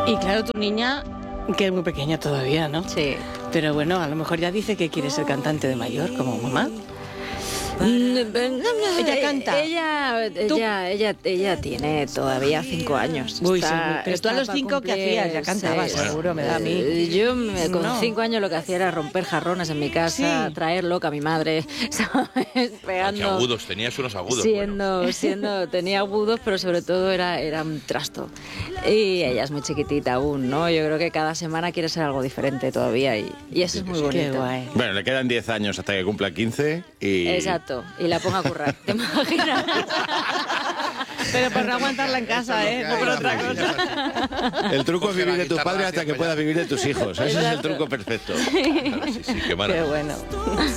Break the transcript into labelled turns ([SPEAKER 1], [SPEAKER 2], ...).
[SPEAKER 1] Y claro, tu niña, que es muy pequeña todavía, ¿no?
[SPEAKER 2] Sí.
[SPEAKER 1] Pero bueno, a lo mejor ya dice que quiere ser cantante de mayor, como mamá. Ella canta.
[SPEAKER 2] Ella tiene todavía 5 años.
[SPEAKER 1] Uy, pero tú a los 5 que hacías, ya cantabas, seguro, me da a mí.
[SPEAKER 2] Yo con 5 años lo que hacía era romper jarrones en mi casa, traer loca a mi madre, ¿sabes? Pegando.
[SPEAKER 3] Agudos, tenías unos agudos.
[SPEAKER 2] Tenía agudos, pero sobre todo era un trasto. Y ella es muy chiquitita aún, ¿no? Yo creo que cada semana quiere ser algo diferente todavía y eso es muy bonito.
[SPEAKER 1] Qué guay.
[SPEAKER 4] Bueno, le quedan 10 años hasta que cumpla 15 y...
[SPEAKER 2] Exacto, y la ponga a currar, ¿te imaginas?
[SPEAKER 1] Pero por no aguantarla en casa, no por otra cosa.
[SPEAKER 4] El truco es vivir de tus padres hasta que puedas vivir de tus hijos. Ese es el truco perfecto.
[SPEAKER 3] Sí, qué maravilla.
[SPEAKER 1] Qué bueno.